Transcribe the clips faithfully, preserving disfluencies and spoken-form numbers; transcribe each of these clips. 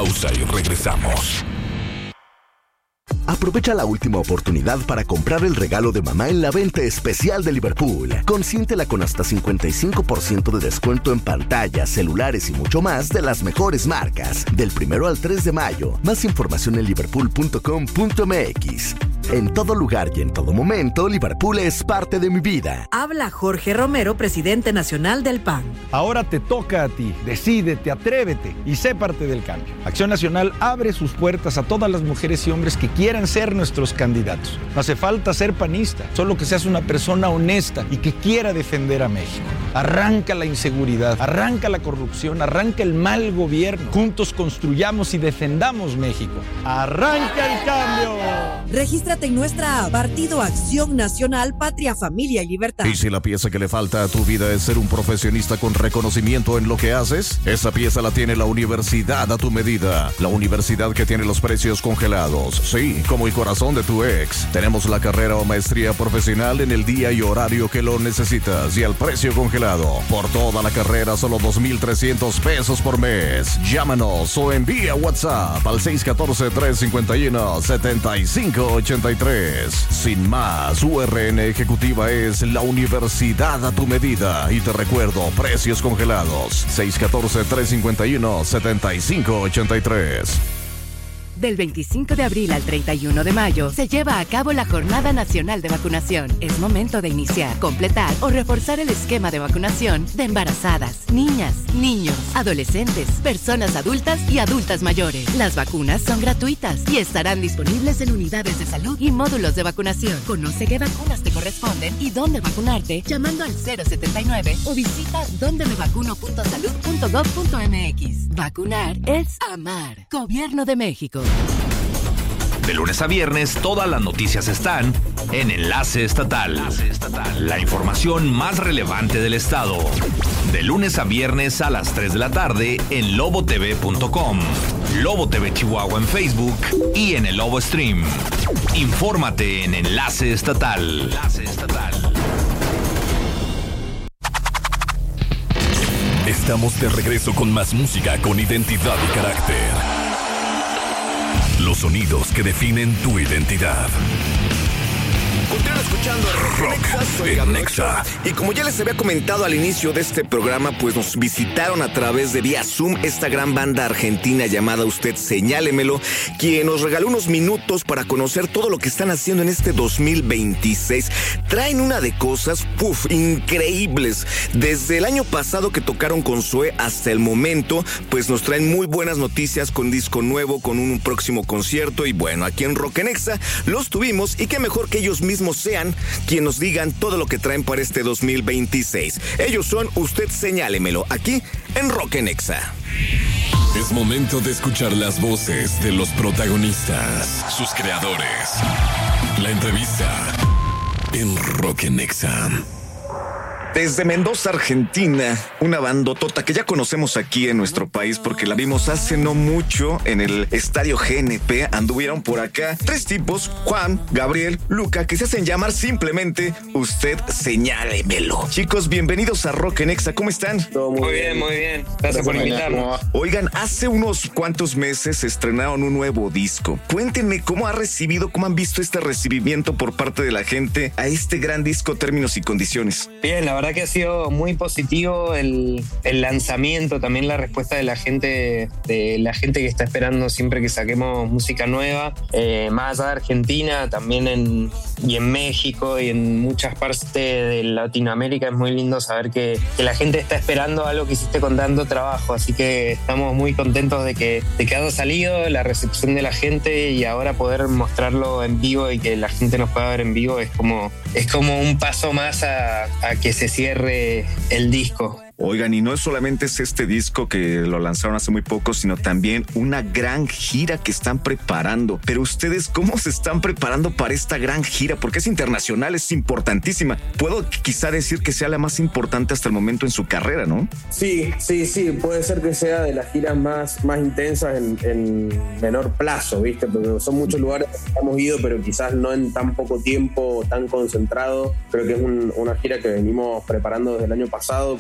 pausa y regresamos. Aprovecha la última oportunidad para comprar el regalo de mamá en la venta especial de Liverpool. Consiéntela con hasta cincuenta y cinco por ciento de descuento en pantallas, celulares y mucho más de las mejores marcas. Del primero al tres de mayo. Más información en liverpool punto com punto m x. En todo lugar y en todo momento, Liverpool es parte de mi vida. Habla Jorge Romero, presidente nacional del P A N. Ahora te toca a ti. Decídete, atrévete y sé parte del cambio. Acción Nacional abre sus puertas a todas las mujeres y hombres que quieran ser nuestros candidatos. No hace falta ser panista, solo que seas una persona honesta y que quiera defender a México. Arranca la inseguridad, arranca la corrupción, arranca el mal gobierno. Juntos construyamos y defendamos México. ¡Arranca el cambio! Regístrate en nuestra app, Partido Acción Nacional, Patria, Familia y Libertad. ¿Y si la pieza que le falta a tu vida es ser un profesionista con reconocimiento en lo que haces? Esa pieza la tiene la universidad a tu medida. La universidad que tiene los precios congelados. Sí, como el corazón de tu ex. Tenemos la carrera o maestría profesional en el día y horario que lo necesitas y al precio congelado. Por toda la carrera, solo dos mil trescientos pesos por mes. Llámanos o envía WhatsApp al seis uno cuatro, tres cinco uno, siete cinco ocho tres. Sin más, U R N Ejecutiva es la universidad a tu medida. Y te recuerdo, precios congelados. seis uno cuatro, tres cinco uno, siete cinco ocho tres. Del veinticinco de abril al treinta y uno de mayo se lleva a cabo la Jornada Nacional de Vacunación. Es momento de iniciar, completar o reforzar el esquema de vacunación de embarazadas, niñas, niños, adolescentes, personas adultas y adultas mayores. Las vacunas son gratuitas y estarán disponibles en unidades de salud y módulos de vacunación. Conoce qué vacunas te corresponden y dónde vacunarte llamando al cero setenta y nueve o visita donde me vacuno punto salud punto gov punto m x. Vacunar es amar. Gobierno de México. De lunes a viernes, todas las noticias están en Enlace Estatal. La información más relevante del estado. De lunes a viernes a las tres de la tarde en lobo t v punto com, Lobo T V Chihuahua en Facebook y en el Lobo Stream. Infórmate en Enlace Estatal. Enlace Estatal. Estamos de regreso con más música con identidad y carácter. Los sonidos que definen tu identidad. Continúan escuchando Rock, soy Gabriel Nexa. Y como ya les había comentado al inicio de este programa, pues nos visitaron a través de vía Zoom esta gran banda argentina llamada Usted Señálemelo, quien nos regaló unos minutos para conocer todo lo que están haciendo en este dos mil veintiséis. Traen una de cosas, puf, increíbles. Desde el año pasado que tocaron con Zoé hasta el momento, pues nos traen muy buenas noticias con disco nuevo, con un próximo concierto. Y bueno, aquí en Rock en Exa los tuvimos y qué mejor que ellos mismos sean quien nos digan todo lo que traen para este dos mil veintiséis. Ellos son Usted Señálemelo, aquí en Rock en Exa. Es momento de escuchar las voces de los protagonistas, sus creadores. La entrevista en Rock en Exa. Desde Mendoza, Argentina, una bandotota que ya conocemos aquí en nuestro país porque la vimos hace no mucho en el Estadio G N P. Anduvieron por acá tres tipos, Juan, Gabriel, Luca, que se hacen llamar simplemente Usted Señálemelo. Chicos, bienvenidos a Rock en Exa. ¿Cómo están? Todo muy, muy bien, muy bien. Gracias, Gracias por invitarnos. Oigan, hace unos cuantos meses estrenaron un nuevo disco. Cuéntenme cómo ha recibido, cómo han visto este recibimiento por parte de la gente a este gran disco Términos y Condiciones. Bien, la verdad que ha sido muy positivo el, el lanzamiento, también la respuesta de la gente, de la gente que está esperando siempre que saquemos música nueva, eh, más allá de Argentina, también en, y en México y en muchas partes de Latinoamérica. Es muy lindo saber que, que la gente está esperando algo que hiciste con tanto trabajo, así que estamos muy contentos de que, de que haya salido, la recepción de la gente, y ahora poder mostrarlo en vivo y que la gente nos pueda ver en vivo es como, es como un paso más a, a que se cierre el disco. Oigan, y no es solamente es este disco que lo lanzaron hace muy poco, sino también una gran gira que están preparando. Pero ustedes, ¿cómo se están preparando para esta gran gira? Porque es internacional, es importantísima. Puedo quizá decir que sea la más importante hasta el momento en su carrera, ¿no? Sí, sí, sí. Puede ser que sea de las giras más, más intensas en, en menor plazo, ¿viste? Porque son muchos lugares que hemos ido, pero quizás no en tan poco tiempo, tan concentrado. Creo que es un, una gira que venimos preparando desde el año pasado con un show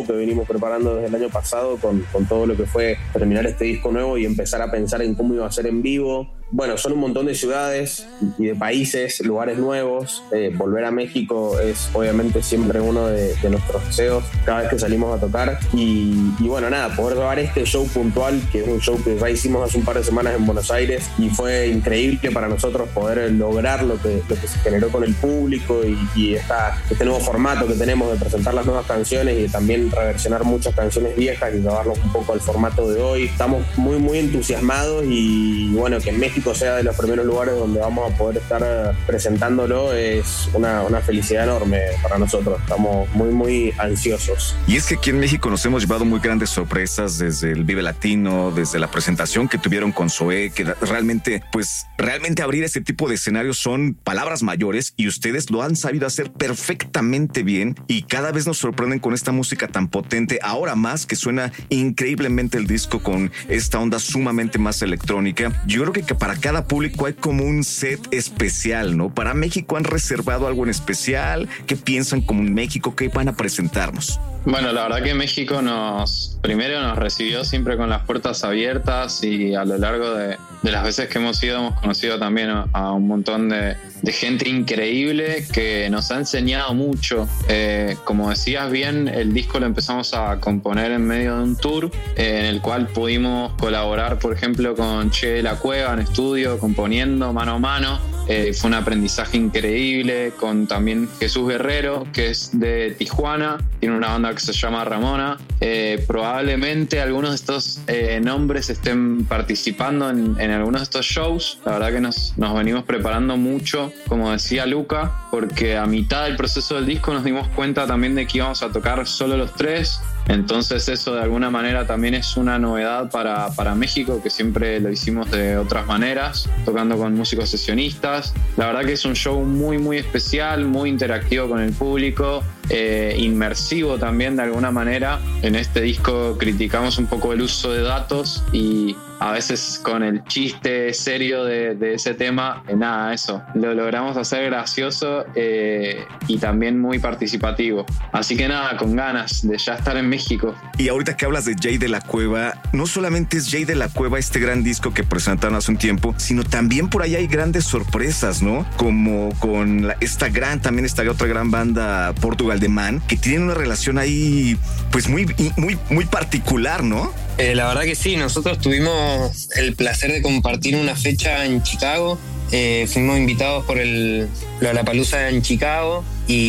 show que venimos preparando desde el año pasado con, con todo lo que fue terminar este disco nuevo y empezar a pensar en cómo iba a ser en vivo. Bueno, son un montón de ciudades y de países, lugares nuevos. Eh, volver a México es obviamente siempre uno de, de nuestros deseos cada vez que salimos a tocar. Y, y bueno, nada, poder grabar este show puntual, que es un show que ya hicimos hace un par de semanas en Buenos Aires, y fue increíble para nosotros poder lograr lo que, lo que se generó con el público y, y esta, este nuevo formato que tenemos de presentar las nuevas canciones y de también reversionar muchas canciones viejas y llevarlos un poco al formato de hoy. Estamos muy, muy entusiasmados y bueno, que en México sea de los primeros lugares donde vamos a poder estar presentándolo es una, una felicidad enorme para nosotros. Estamos muy, muy ansiosos. Y es que aquí en México nos hemos llevado muy grandes sorpresas desde el Vive Latino, desde la presentación que tuvieron con Zoé, que realmente, pues, realmente abrir este tipo de escenarios son palabras mayores y ustedes lo han sabido hacer perfectamente bien y cada vez nos sorprenden con esta música tan potente, ahora más que suena increíblemente el disco con esta onda sumamente más electrónica. Yo creo que, que para cada público hay como un set especial, ¿no? Para México han reservado algo en especial. ¿Qué piensan como en México? ¿Qué van a presentarnos? Bueno, la verdad que México nos, primero nos recibió siempre con las puertas abiertas y a lo largo de, de las veces que hemos ido hemos conocido también a, a un montón de, de gente increíble que nos ha enseñado mucho. Eh, como decías bien, el disco lo empezamos a componer en medio de un tour eh, en el cual pudimos colaborar, por ejemplo, con Che de la Cueva en estudio, componiendo mano a mano. Eh, fue un aprendizaje increíble con también Jesús Guerrero, que es de Tijuana, tiene una banda que se llama Ramona. Eh, probablemente algunos de estos eh, nombres estén participando en, en algunos de estos shows. La verdad que nos, nos venimos preparando mucho, como decía Luca, porque a mitad del proceso del disco nos dimos cuenta también de que íbamos a tocar solo los tres. Entonces eso de alguna manera también es una novedad para, para México, que siempre lo hicimos de otras maneras, tocando con músicos sesionistas. La verdad que es un show muy muy especial, muy interactivo con el público, eh, inmersivo también de alguna manera. En este disco criticamos un poco el uso de datos y a veces con el chiste serio de, de ese tema, eh, nada, eso, lo logramos hacer gracioso eh, y también muy participativo. Así que nada, con ganas de ya estar en México. Y ahorita que hablas de Jay de la Cueva, no solamente es Jay de la Cueva este gran disco que presentaron hace un tiempo, sino también por ahí hay grandes sorpresas, ¿no? Como con la, esta gran, también esta otra gran banda Portugal de Man, que tienen una relación ahí pues muy, muy, muy particular, ¿no? Eh, la verdad que sí, nosotros tuvimos el placer de compartir una fecha en Chicago. Eh, fuimos invitados por el Lollapalooza en Chicago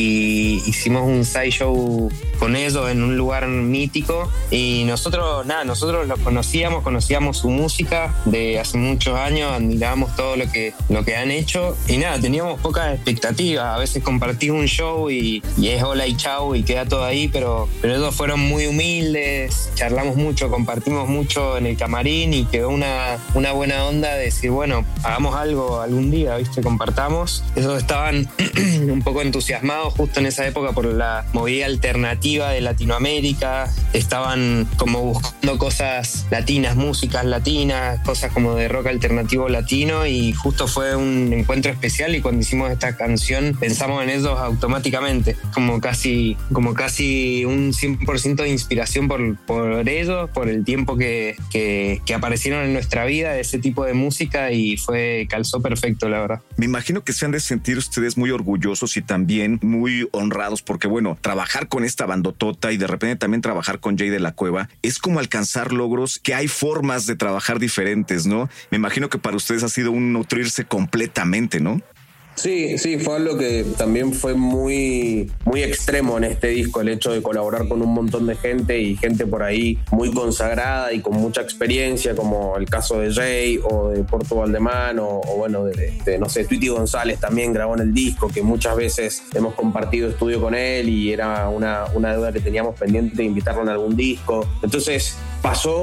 y hicimos un side show con ellos en un lugar mítico y nosotros, nada, nosotros los conocíamos, conocíamos su música de hace muchos años, admirábamos todo lo que, lo que han hecho y nada, teníamos pocas expectativas, a veces compartís un show y, y es hola y chau y queda todo ahí, pero, pero ellos fueron muy humildes, charlamos mucho, compartimos mucho en el camarín y quedó una, una buena onda de decir, bueno, hagamos algo algún día, ¿viste? Compartamos. Ellos estaban un poco entusiasmados justo en esa época por la movida alternativa de Latinoamérica, estaban como buscando cosas latinas, músicas latinas, cosas como de rock alternativo latino y justo fue un encuentro especial y cuando hicimos esta canción pensamos en ellos automáticamente, como casi, como casi un cien por ciento de inspiración por, por ellos, por el tiempo que, que, que aparecieron en nuestra vida de ese tipo de música y fue, calzó perfecto, la verdad. Me imagino que se han de sentir ustedes muy orgullosos y también muy honrados porque, bueno, trabajar con esta bandotota y de repente también trabajar con Jay de la Cueva es como alcanzar logros que hay formas de trabajar diferentes, ¿no? Me imagino que para ustedes ha sido un nutrirse completamente, ¿no? Sí, sí, fue algo que también fue muy, muy extremo en este disco, el hecho de colaborar con un montón de gente y gente por ahí muy consagrada y con mucha experiencia, como el caso de Jay o de Portugal de Man o, o bueno, de, de, no sé, Tweety González también grabó en el disco, que muchas veces hemos compartido estudio con él y era una, una deuda que teníamos pendiente de invitarlo en algún disco. Entonces pasó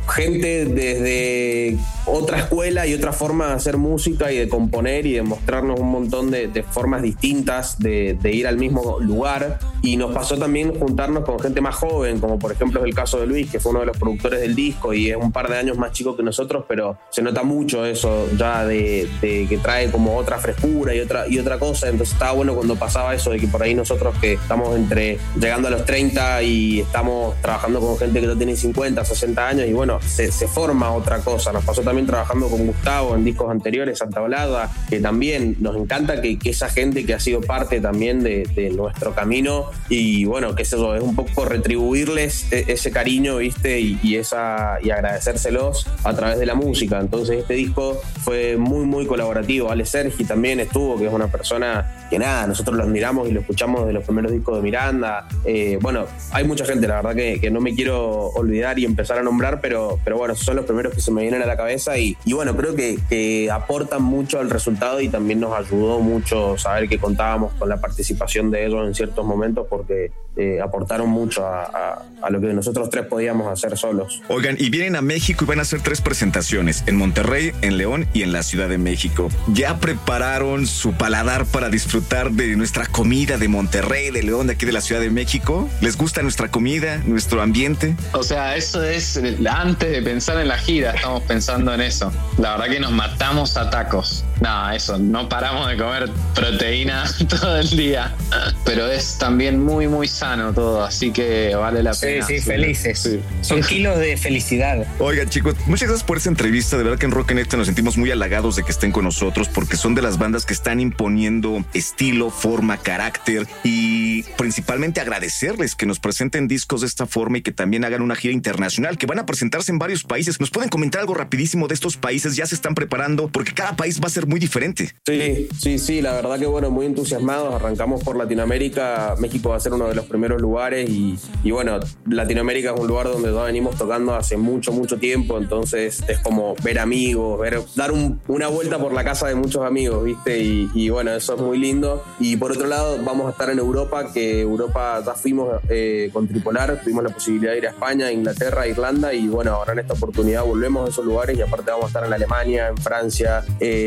gente desde otra escuela y otra forma de hacer música y de componer y de mostrarnos un montón de, de formas distintas de, de ir al mismo lugar. Y nos pasó también juntarnos con gente más joven, como por ejemplo es el caso de Luis, que fue uno de los productores del disco y es un par de años más chico que nosotros, pero se nota mucho eso ya de, de que trae como otra frescura y otra, y otra cosa. Entonces estaba bueno cuando pasaba eso de que por ahí nosotros que estamos entre llegando a los treinta y estamos trabajando con gente que no tiene cincuenta, sesenta años y bueno, se, se forma otra cosa. Nos pasó también trabajando con Gustavo en discos anteriores, Santa Blada, que también nos encanta que, que esa gente que ha sido parte también de, de nuestro camino y bueno, que es eso, es un poco retribuirles ese cariño, ¿viste? Y, y, esa, y agradecérselos a través de la música. Entonces este disco fue muy, muy colaborativo. Ale Sergi también estuvo, que es una persona que nada, nosotros lo admiramos y lo escuchamos de los primeros discos de Miranda. Eh, bueno, hay mucha gente, la verdad que, que no me quiero olvidar y empezar a nombrar, pero, pero bueno, esos son los primeros que se me vienen a la cabeza y, y bueno, creo que, que aportan mucho al resultado y también nos ayudó mucho saber que contábamos con la participación de ellos en ciertos momentos porque eh, aportaron mucho a, a, a lo que nosotros tres podíamos hacer solos. Oigan, y vienen a México y van a hacer tres presentaciones, en Monterrey, en León y en la Ciudad de México. ¿Ya prepararon su paladar para disfrutar de nuestra comida de Monterrey, de León, de aquí de la Ciudad de México? ¿Les gusta nuestra comida, nuestro ambiente? O sea, eso es antes de pensar en la gira, estamos pensando en eso. La verdad que nos matamos a tacos. No, eso, no paramos de comer proteína todo el día. Pero es también muy, muy sano todo, así que vale la pena. Sí, sí, felices. Sí. Son kilos de felicidad. Oigan, chicos, muchas gracias por esta entrevista. De verdad que en Rock Nexa nos sentimos muy halagados de que estén con nosotros porque son de las bandas que están imponiendo estilo, forma, carácter y principalmente agradecerles que nos presenten discos de esta forma y que también hagan una gira internacional, que van a presentarse en varios países. ¿Nos pueden comentar algo rapidísimo de estos países? ¿Ya se están preparando? Porque cada país va a ser muy diferente. Sí, sí, sí, la verdad que bueno, muy entusiasmados. Arrancamos por Latinoamérica. México va a ser uno de los primeros lugares y, y bueno, Latinoamérica es un lugar donde ya venimos tocando hace mucho, mucho tiempo, entonces es como ver amigos, ver, dar un, una vuelta por la casa de muchos amigos, ¿viste? Y, y bueno, eso es muy lindo. Y por otro lado, vamos a estar en Europa, que Europa ya fuimos eh, con Tripolar, tuvimos la posibilidad de ir a España, Inglaterra, Irlanda y bueno, ahora en esta oportunidad volvemos a esos lugares y aparte vamos a estar en Alemania, en Francia,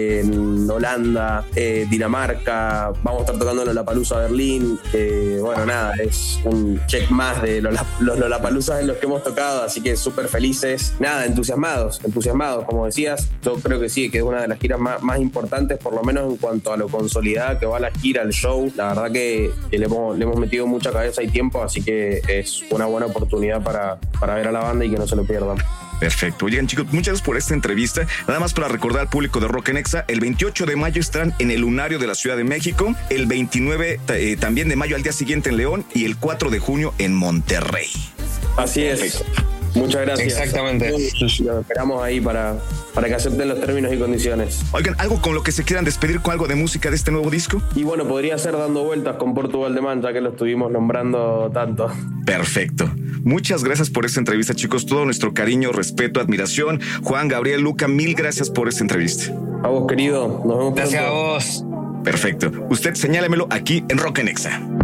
en Holanda, eh, Dinamarca, vamos a estar tocando en Lollapalooza Berlín, que bueno, nada, es un check más de los Lollapaloozas en los que hemos tocado, así que súper felices, nada, entusiasmados, entusiasmados, como decías, yo creo que sí, que es una de las giras más, más importantes, por lo menos en cuanto a lo consolidada que va la gira, el show, la verdad que, que le, hemos, le hemos metido mucha cabeza y tiempo, así que es una buena oportunidad para, para ver a la banda y que no se lo pierdan. Perfecto. Oigan, chicos, muchas gracias por esta entrevista. Nada más para recordar al público de Rock Nexa, el veintiocho de mayo estarán en el Lunario de la Ciudad de México, el veintinueve eh, también de mayo al día siguiente en León y el cuatro de junio en Monterrey. Así es. Perfecto. Muchas gracias. Exactamente. Lo esperamos ahí para, para que acepten los términos y condiciones. Oigan, ¿algo con lo que se quieran despedir con algo de música de este nuevo disco? Y bueno, podría ser Dando Vueltas con Portugal de Man, ya que lo estuvimos nombrando tanto. Perfecto. Muchas gracias por esta entrevista, chicos. Todo nuestro cariño, respeto, admiración. Juan, Gabriel, Luca, mil gracias por esta entrevista. A vos, querido. Nos vemos Gracias pronto. a vos. Perfecto. Usted señálemelo aquí en Rock Nexa.